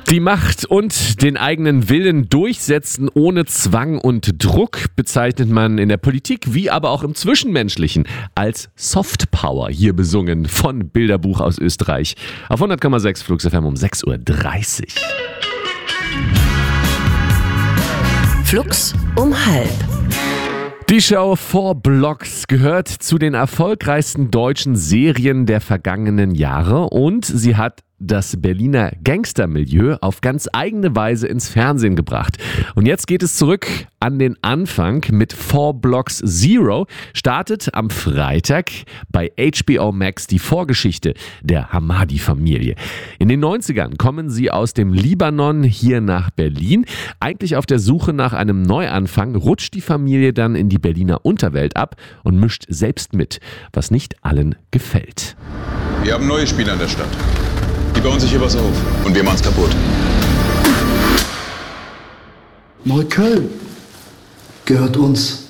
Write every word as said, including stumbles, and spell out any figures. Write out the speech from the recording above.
Die Macht und den eigenen Willen durchsetzen ohne Zwang und Druck bezeichnet man in der Politik wie aber auch im Zwischenmenschlichen als Softpower, hier besungen von Bilderbuch aus Österreich. Auf hundert Komma sechs Flux F M um sechs Uhr dreißig. Flux um halb. Die Show Four Blocks gehört zu den erfolgreichsten deutschen Serien der vergangenen Jahre und sie hat das Berliner Gangstermilieu auf ganz eigene Weise ins Fernsehen gebracht. Und jetzt geht es zurück an den Anfang mit Four Blocks Zero. Startet am Freitag bei H B O Max die Vorgeschichte der Hamadi-Familie. In den neunzigern kommen sie aus dem Libanon hier nach Berlin. Eigentlich auf der Suche nach einem Neuanfang rutscht die Familie dann in die Berliner Unterwelt ab und mischt selbst mit, was nicht allen gefällt. Wir haben neue Spieler in der Stadt. Die bauen sich hier was auf. Und wir machen's kaputt. Neukölln gehört uns.